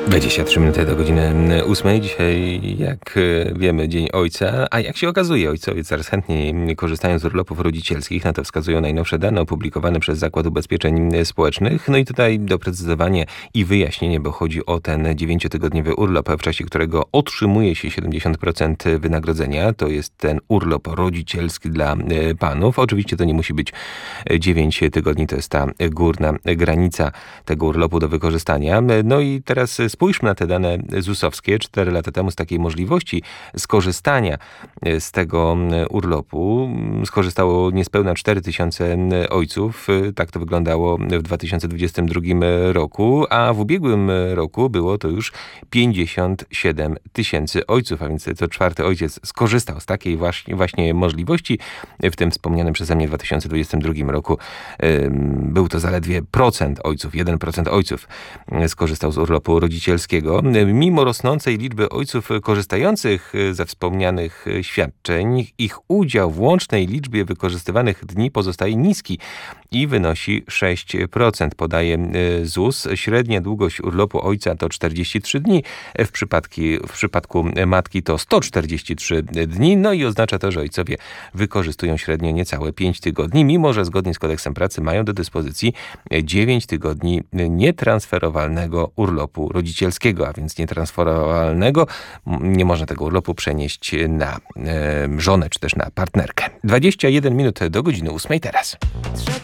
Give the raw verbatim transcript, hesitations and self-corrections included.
dwadzieścia trzy minuty do godziny ósmej. Dzisiaj, jak wiemy, Dzień Ojca, a jak się okazuje, ojcowie coraz chętniej korzystają z urlopów rodzicielskich. Na to wskazują najnowsze dane opublikowane przez Zakład Ubezpieczeń Społecznych. No i tutaj doprecyzowanie i wyjaśnienie, bo chodzi o ten dziewięciotygodniowy urlop, w czasie którego otrzymuje się siedemdziesiąt procent wynagrodzenia. To jest ten urlop rodzicielski dla panów. Oczywiście to nie musi być dziewięć tygodni, to jest ta górna granica tego urlopu do wykorzystania. No i teraz spójrzmy na te dane zusowskie. Cztery lata temu z takiej możliwości skorzystania z tego urlopu skorzystało niespełna cztery tysiące ojców. Tak to wyglądało w dwa tysiące dwudziestym drugim roku, a w ubiegłym roku było to już pięćdziesiąt siedem tysięcy ojców, a więc co czwarty ojciec skorzystał z takiej właśnie, właśnie możliwości. W tym wspomnianym przeze mnie dwa tysiące dwudziestym drugim roku był to zaledwie procent ojców, jeden procent ojców skorzystał z urlopu rodzicielskiego. Mimo rosnącej liczby ojców korzystających ze wspomnianych świadczeń, ich udział w łącznej liczbie wykorzystywanych dni pozostaje niski i wynosi sześć procent, podaje ZUS. Średnia długość urlopu ojca to czterdzieści trzy dni, w, przypadki, w przypadku matki to sto czterdzieści trzy dni, no i oznacza to, że ojcowie wykorzystują średnio niecałe pięć tygodni, mimo że zgodnie z kodeksem pracy mają do dyspozycji dziewięć tygodni nietransferowalnego urlopu rodzicielskiego, a więc nietransferowalnego, nie można tego urlopu przenieść na e, żonę czy też na partnerkę. dwadzieścia jeden minut do godziny ósmej teraz.